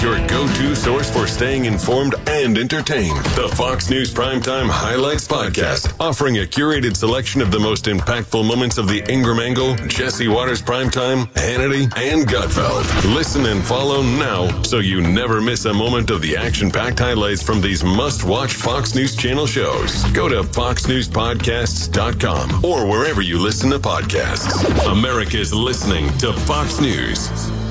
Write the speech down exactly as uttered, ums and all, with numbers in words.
your go-to source for staying informed and entertained. The Fox News Primetime Highlights Podcast, offering a curated selection of the most impactful moments of the Ingram Angle, Jesse Waters Primetime, Hannity, and Gutfeld. Listen and follow now so you never miss a moment of the action-packed highlights from these must-watch Fox News Channel shows. Go to fox news podcasts dot com or wherever you listen to podcasts. America's listening to Fox News.